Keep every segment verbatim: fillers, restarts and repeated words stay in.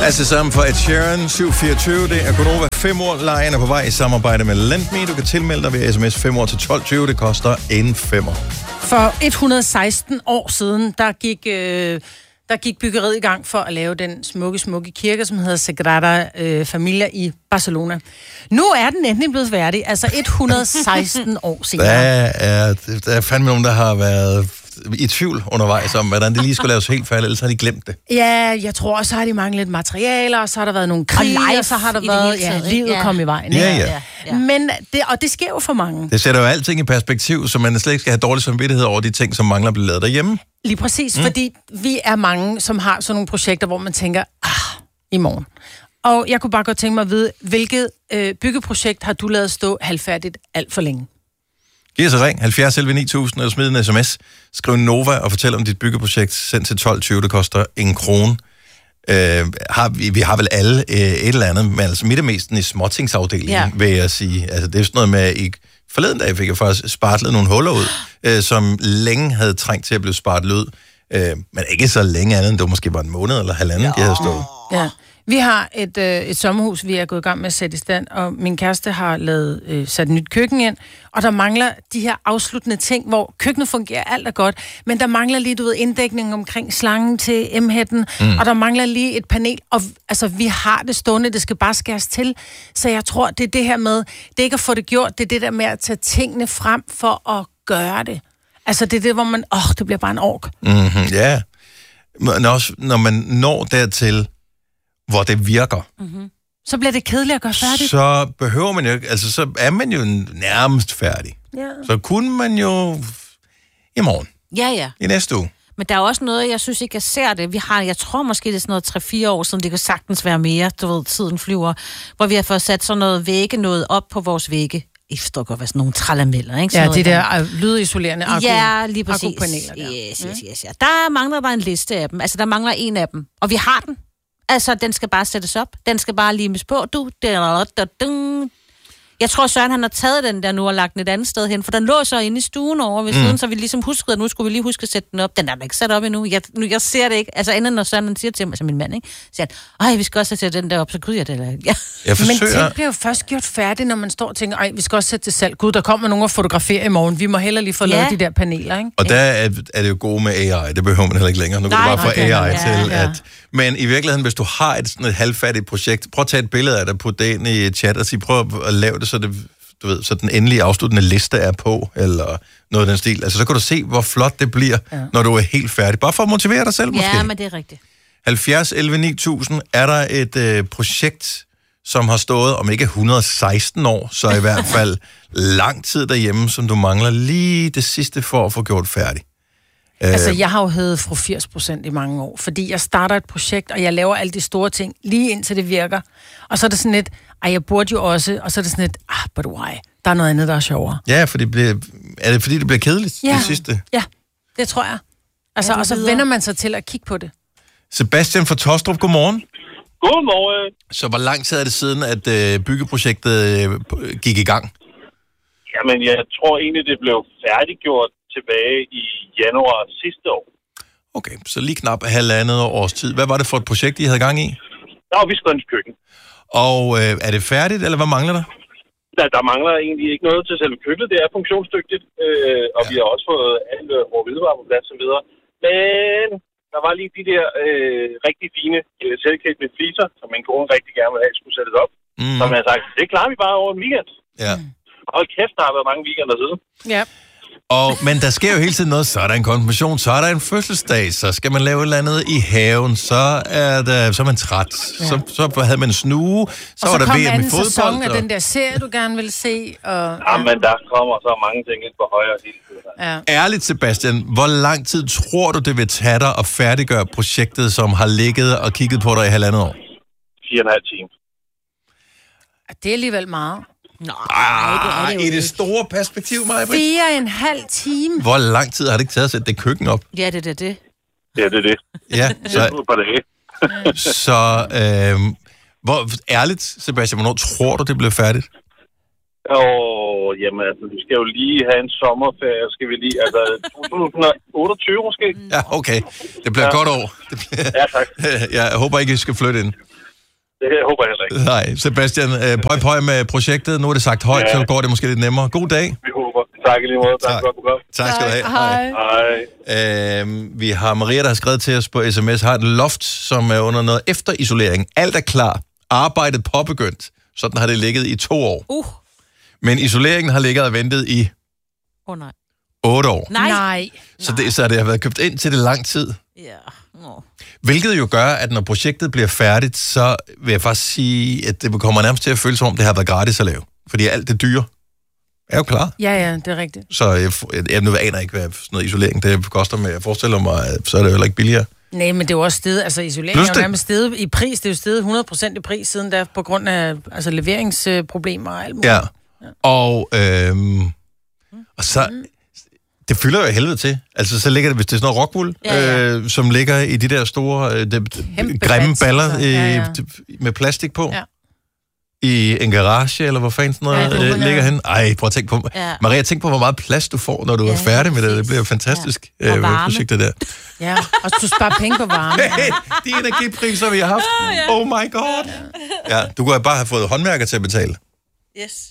Altså sammen for Ed Sheeran, syv fireogtyve. Det er Gonova fem år. Lejen er på vej i samarbejde med LendMe. Du kan tilmelde dig ved sms fem år til tolv tyve. Det koster en femmer. For et hundrede og seksten år siden, der gik, øh, der gik byggeriet i gang for at lave den smukke, smukke kirke, som hedder Sagrada øh, Familia i Barcelona. Nu er den endelig blevet færdig, altså et hundrede og seksten år senere. Der er, der er fandme nogen, der har været i tvivl undervejs om, hvordan det lige skulle laves helt færdigt, ellers har de glemt det. Ja, jeg tror også, så har de manglet lidt materialer, og så har der været nogle krige, og, og så har der været, ja, livet ja. kom i vejen. Ja, ja. ja, ja. Men det, og det sker jo for mange. Det sætter jo alting i perspektiv, så man slet ikke skal have dårlig samvittighed over de ting, som mangler at blive lavet derhjemme. Lige præcis, mm. fordi vi er mange, som har sådan nogle projekter, hvor man tænker, ah, i morgen. Og jeg kunne bare godt tænke mig at vide, hvilket øh, byggeprojekt har du lavet stå halvfærdigt alt for længe? Giv os et ring, halvfjerds elleve ni tusind, eller smid en sms. Skriv Nova og fortæl om dit byggeprojekt. Send til tolv tyve, det koster en krone. Øh, har, vi, vi har vel alle øh, et eller andet, men altså midt og mesten i småtingsafdelingen, ja. vil jeg sige. Altså det er sådan noget med, at i forleden dag fik jeg faktisk spartlet nogle huller ud, øh, som længe havde trængt til at blive spartlet ud. Øh, men ikke så længe andet, end det var måske bare en måned eller halvanden, de havde stået. Ja. Vi har et, øh, et sommerhus, vi er gået i gang med at sætte i stand, og min kæreste har lavet, øh, sat et nyt køkken ind, og der mangler de her afsluttende ting, hvor køkkenet fungerer alt er godt, men der mangler lige, du ved, inddækning omkring slangen til M-hætten, mm. og der mangler lige et panel, og altså, vi har det stående, det skal bare skæres til, så jeg tror, det er det her med, det er ikke at få det gjort, det er det der med at tage tingene frem for at gøre det. Altså, det er det, hvor man, åh, oh, det bliver bare en ork. Mm-hmm, ja, men også, når man når dertil, hvor det virker. Mm-hmm. Så bliver det kedeligt at gøre færdigt. Så behøver man jo ikke, altså så er man jo nærmest færdig. Ja. Så kunne man jo i morgen. Ja, ja. I næste uge. Men der er også noget, jeg synes ikke, jeg ser det. Vi har, jeg tror måske, det er sådan noget tre fire år siden, det kan sagtens være mere, du ved, tiden flyver, hvor vi har fået sat sådan noget vægge, noget op på vores vægge. I forstår godt, hvad sådan nogle tralameller, ikke? Sådan ja, de der uh, lydisolerende akku. Ja, lige præcis. Akkupaneler der. Yes, yes, yes, yes. Der mangler bare en liste af dem. Altså, der mangler en af dem. Og vi har den. Altså, den skal bare sættes op. Den skal bare limes på. Du. Jeg tror, Søren han har taget den der nu og lagt den et andet sted hen, for den lå så inde i stuen over ved siden, mm. så vi ligesom huskede, at nu skulle vi lige huske at sætte den op. Den er da ikke sat op endnu. Jeg, nu, jeg ser det ikke. Altså, inden når Søren han siger til mig, altså min mand, ikke? Siger han, ej, vi skal også sætte den der op, så gud jeg det. Eller... Ja. Jeg forsøger... Men ting bliver jo først gjort færdigt, når man står og tænker, ej, vi skal også sætte til salg. Gud, der kommer nogen og fotograferer i morgen. Vi må heller lige få ja. lavet de der paneler, ikke? Og der er, er det jo gode med A I. Det behøver man heller ikke længere. Nu kan nej, du bare få A I ja, til ja. at... Men i virkeligheden, hvis du har et, sådan et halvfærdigt projekt, prøv at tage et billede af det, putte det ind i chat og sige, prøv at lave det, så det... du ved, så den endelige afsluttende liste er på, eller noget af den stil. Altså, så kan du se, hvor flot det bliver, ja. når du er helt færdig. Bare for at motivere dig selv, måske. Ja, men det er rigtigt. halvfjerds elleve ni tusind, er der et øh, projekt, som har stået om ikke et hundrede og seksten år, så i hvert fald lang tid derhjemme, som du mangler lige det sidste for at få gjort færdig. Altså, jeg har jo heddet fru firs procent i mange år, fordi jeg starter et projekt, og jeg laver alle de store ting, lige indtil det virker. Og så er det sådan lidt, ej, jeg burde jo også, og så er det sådan lidt, ah, but why? Der er noget andet, der er sjovere. Ja, for det bliver, er det fordi, det bliver kedeligt, ja. det sidste? Ja, det tror jeg. Altså, ja, og så videre. Vender man sig til at kigge på det. Sebastian fra Tostrup, godmorgen. Godmorgen. Så hvor lang tid er det siden, at øh, byggeprojektet øh, gik i gang? Jamen, jeg tror egentlig, det blev færdiggjort tilbage i januar sidste år. Okay, så lige knap halvandet års tid. Hvad var det for et projekt, I havde gang i? Der var Viscontis køkken. Og øh, er det færdigt, eller hvad mangler der? Der, der mangler egentlig ikke noget til selve køkkenet. Det er funktionsdygtigt, øh, og ja. vi har også fået alle vores hvidevarer på plads og videre. Men der var lige de der øh, rigtig fine øh, selvklædte fliser, som min kone rigtig gerne ville have, skulle sættes op. Mm. Som jeg har sagt, det klarer vi bare over en weekend. Ja. Og kæft, der har været mange weekender siden. Ja. Og, men der sker jo hele tiden noget. Så er der en konfirmation, så er der en fødselsdag, så skal man lave et eller andet i haven, så er, der, så er man træt, ja. så, så havde man en snue, så, så var der V M i fodbold. Og så kom anden sæson af den der serie, du gerne vil se. Og, ja. Ja, men der kommer så mange ting ind på højre hele tiden. Ja. Ærligt, Sebastian, hvor lang tid tror du, det vil tage dig at færdiggøre projektet, som har ligget og kigget på dig i halvandet år? Fire og en halv time. Det er alligevel meget. Nå, ah, det er det i det ikke. Store perspektiv, Maja Britt. Fire og en halv time. Hvor lang tid har det ikke taget at sætte det køkken op? Ja, det er det. Ja, det er det. Ja, så, så øh, hvor, ærligt, Sebastian, hvornår tror du, det bliver færdigt? Åh, oh, jamen altså, vi skal jo lige have en sommerferie, skal vi lige, altså to tusind otteogtyve måske? Ja, okay. Det bliver ja. godt år. Det bliver, ja, tak. Jeg håber ikke, I skal flytte ind. Det håber jeg heller ikke. Nej, Sebastian, øh, pøj pøj med projektet. Nu er det sagt højt, ja. Så går det måske lidt nemmere. God dag. Vi håber. Tak i lige måde. Tak, tak. Godt tak skal du have. Hej. Hej. Øh, vi har Maria, der har skrevet til os på sms, har et loft, som er under noget efterisolering. Alt er klar. Arbejdet påbegyndt. Sådan har det ligget i to år. Uh. Men isoleringen har ligget og ventet i Åh oh, nej. otte år. Nej. Nej. Så det, så det har været købt ind til det lang tid. Ja. Yeah. Oh. Hvilket jo gør, at når projektet bliver færdigt, så vil jeg faktisk sige, at det kommer nærmest til at føles som om, det har været gratis at lave. Fordi alt det dyre er jo klar. Ja, ja, det er rigtigt. Så jeg, jeg nu aner ikke, hvad sådan noget isolering det koster, men jeg forestiller mig, at så er det jo heller ikke billigere. Nej, men det er jo også stedet, altså isolering er jo nærmest stedet i pris, det er jo stedet hundrede procent i pris, siden der på grund af altså, leveringsproblemer og alt muligt. Ja, og, øhm, og så, det fylder jo helvede til. Altså, så ligger det, hvis det er sådan noget rockwool, ja, ja. Øh, som ligger i de der store, øh, de, grimme baller altså. ja, ja. Øh, med plastik på. Ja. I en garage, eller hvor fanden sådan noget ja, øh, ligger hen. Ej, prøv at tænke på. Ja. Maria, tænk på, hvor meget plads du får, når du ja, er færdig med det. Det bliver jo fantastisk ja. øh, projekt, det der. Ja, og du sparer penge på varme. Hey, de energipriser, vi har haft. Oh my god. Ja, du kunne bare have fået håndværker til at betale. Yes.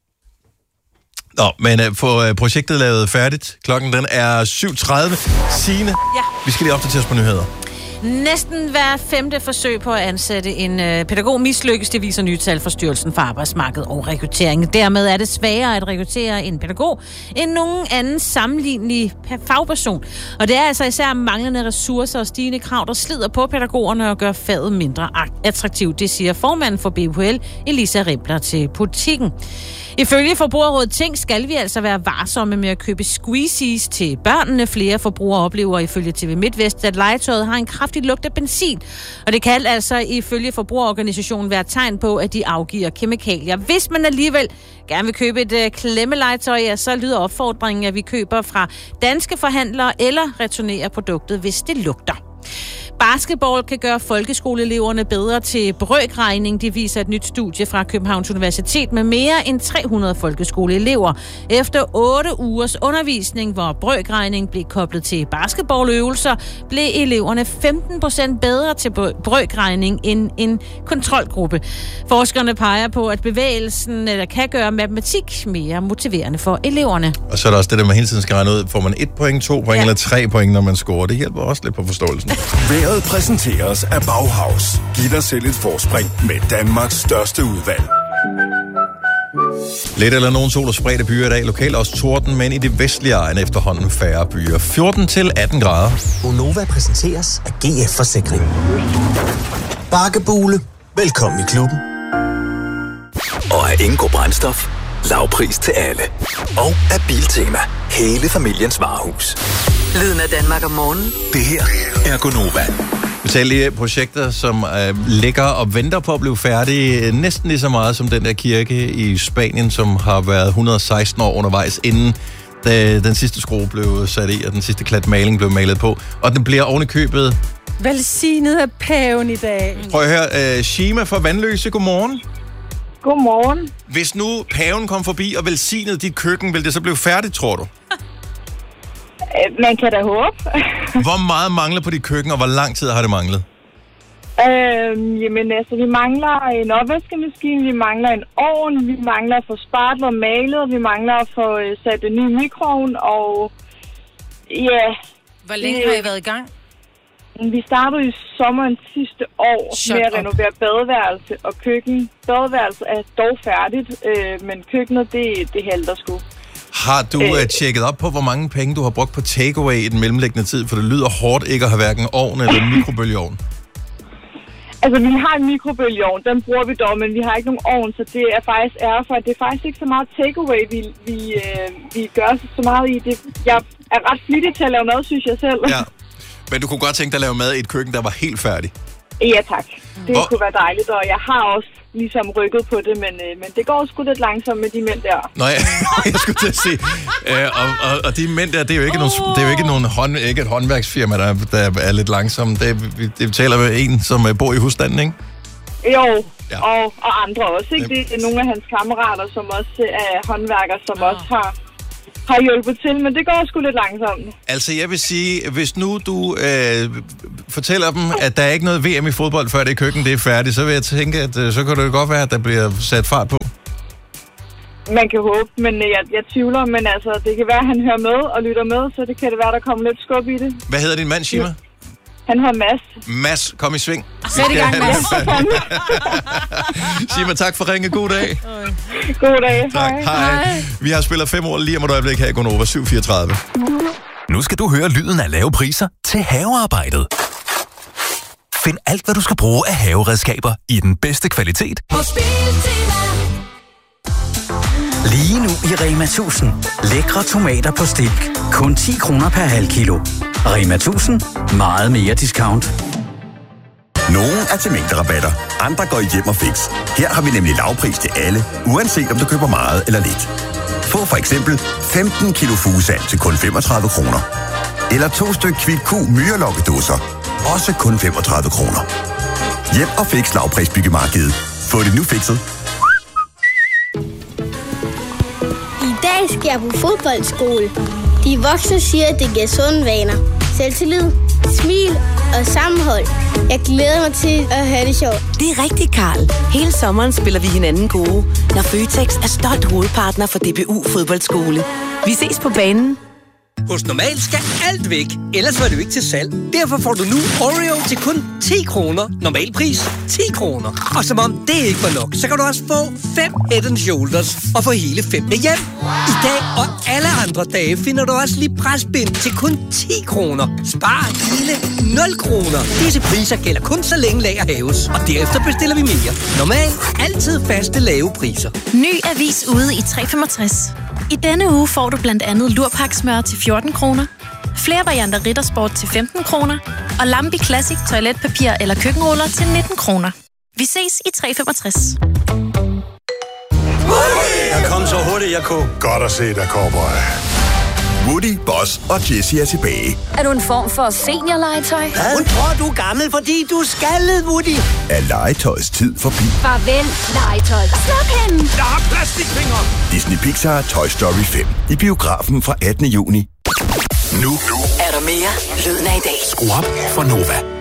Nå, men uh, få uh, projektet lavet færdigt. Klokken den er syv tredive. Signe, ja. Vi skal lige opdatere os på nyheder. Næsten hver femte forsøg på at ansætte en øh, pædagog mislykkes, det viser nye tal fra Styrelsen for Arbejdsmarked og Rekruttering. Dermed er det sværere at rekruttere en pædagog end nogen anden sammenlignelig fagperson. Og det er altså især manglende ressourcer og stigende krav, der slider på pædagogerne og gør faget mindre attraktivt. Det siger formanden for B U P L, Elisa Rimpler, til Politikken. Ifølge Forbrugerrådet Tænk skal vi altså være varsomme med at købe squeezies til børnene. Flere forbrugere oplever ifølge T V MidtVest, at legetøjet har en kraftig lugt af benzin. Og det kan altså ifølge Forbrugerorganisationen være tegn på, at de afgiver kemikalier. Hvis man alligevel gerne vil købe et uh, klemmelegetøj, ja, så lyder opfordringen, at vi køber fra danske forhandlere eller returnerer produktet, hvis det lugter. Basketball kan gøre folkeskoleeleverne bedre til brøkregning. Det viser et nyt studie fra Københavns Universitet med mere end tre hundrede folkeskoleelever. Efter otte ugers undervisning, hvor brøkregning blev koblet til basketballøvelser, blev eleverne femten procent bedre til brøkregning end en kontrolgruppe. Forskerne peger på, at bevægelsen kan gøre matematik mere motiverende for eleverne. Og så er der også det, der man hele tiden skal regne ud. Får man et point, to point ja. eller tre point, når man scorer? Det hjælper også lidt på forståelsen. Vejret præsenteres af Bauhaus. Giv dig selv et forspring med Danmarks største udvalg. Lidt eller nogen sol og spredte byer i dag. Lokalt også torden, men i de vestlige egne efterhånden færre byer. fjorten til atten grader. Gonova præsenteres af G F Forsikring. Bakkebule. Velkommen i klubben. Og af Ingo Brændstof. Lavpris til alle. Og af Biltema. Hele familiens varehus. Lyden af Danmark om morgenen. Det her er Gonova. Vi taler lige projekter, som øh, ligger og venter på at blive færdige. Næsten lige så meget som den der kirke i Spanien, som har været et hundrede og seksten år undervejs, inden da den sidste skrue blev sat i, og den sidste klat maling blev malet på. Og den bliver ovenikøbet velsignet af paven i dag. Prøv at høre, uh, Shima fra Vandløse, godmorgen. Godmorgen. Hvis nu paven kom forbi og velsignede dit køkken, vil det så blive færdigt, tror du? Man kan da håbe. Hvor meget mangler på dit køkken, og hvor lang tid har det manglet? Øhm, jamen altså, vi mangler en opvaskemaskine, vi mangler en ovn, vi mangler at få spartler malet, vi mangler at få sat en ny mikroovn, og ja... Hvor længe det, har I været i gang? Vi startede i sommeren sidste år Shut med at renovere up. badeværelse og køkken. Badeværelse er dog færdigt, øh, men køkkenet, det, det halter sgu. Har du øh, tjekket op på, hvor mange penge du har brugt på takeaway i den mellemliggende tid? For det lyder hårdt ikke at have hverken ovn eller en mikrobølgeovn. Altså, vi har en mikrobølgeovn, den bruger vi dog, men vi har ikke nogen ovn, så det er faktisk ære for, at det er faktisk ikke så meget takeaway, vi, vi, øh, vi gør så meget i. Det, jeg er ret flittig til at lave mad, synes jeg selv. Ja. Men du kunne godt tænke dig at lave mad i et køkken, der var helt færdig? Ja, tak. Det Hvor... kunne være dejligt, og jeg har også ligesom rykket på det, men, øh, men det går sgu lidt langsomt med de mænd der. Nej, jeg skulle til at sige. Øh, og, og, og de mænd der, det er jo ikke, oh. nogen, det er jo ikke, nogen hånd, ikke et håndværksfirma, der, der er lidt langsomt. Det, vi, det taler med en, som bor i husstanden, ikke? Jo, ja. og, og andre også, ikke? Det er nogle af hans kammerater, som også er håndværkere, som ja. også har har hjulpet til, men det går sgu lidt langsomt. Altså, jeg vil sige, hvis nu du øh, fortæller dem, at der er ikke noget V M i fodbold, før det i køkken det er færdigt, så vil jeg tænke, at øh, så kan det godt være, at der bliver sat fart på. Man kan håbe, men jeg, jeg tvivler, men altså, det kan være, at han hører med og lytter med, så det kan det være, der kommer lidt skub i det. Hvad hedder din mand, Shima? Ja. Han hedder Mads. Mads, kom i sving. Sæt i gang, Mads. Shima, tak for ringe. God dag. God dag. Tak. Hej. Hej. Vi har spillet fem år lige om et øjeblik her i Gonova syv fireogtredive. Nu skal du høre lyden af lave priser til havearbejdet. Find alt, hvad du skal bruge af haveredskaber i den bedste kvalitet. Lige nu i Rema tusind. Lækre tomater på stilk. Kun ti kroner per halv kilo. Rema tusind. Meget mere discount. Nogle er til mængderabatter, andre går i hjem og fix. Her har vi nemlig lavpris til alle, uanset om du køber meget eller lidt. Få for eksempel femten kilo fugesand til kun femogtredive kroner. Eller to styk Kvick-Q myrelokkedåser, også kun femogtredive kroner. Hjem og fix lavpris byggemarkedet. Få det nu fikset. I dag skal jeg på fodboldskole. De voksne siger, at det giver sunde vaner. Selvtillid, smil og sammenhold. Jeg glæder mig til at have det sjovt. Det er rigtigt, Karl. Hele sommeren spiller vi hinanden gode, når Føtex er stolt hovedpartner for D B U Fodboldskole. Vi ses på banen. Hos Normal skal alt væk, ellers var det jo ikke til salg. Derfor får du nu Oreo til kun ti kroner. Normal pris ti kroner. Og som om det ikke var nok, så kan du også få fem Head and Shoulders og få hele fem med hjem. I dag og alle andre dage finder du også lige presbind til kun ti kroner. Spar hele nul kroner. Disse priser gælder kun så længe lager haves, og derefter bestiller vi mere. Normal, altid faste lave priser. Ny avis ude i tre femogtres. I denne uge får du blandt andet lurpaksmør til fjorten kroner, flere varianter Rittersport til femten kroner, og Lambi Classic toiletpapir eller køkkenruller til nitten kroner. Vi ses i tre femogtres. Jeg kom så hurtigt, jeg kunne. Godt at se dig, cowboy. Woody, Boss og Jessie er tilbage. Er du en form for seniorlegetøj? Hun tror, du er gammel, fordi du er skaldet, Woody. Er legetøjets tid forbi? Farvel, legetøj. Sluk hende. Jeg har plastikfinger. Disney Pixar Toy Story fem. I biografen fra attende juni. Nu Er der mere Lyden af i dag? skru op for Nova.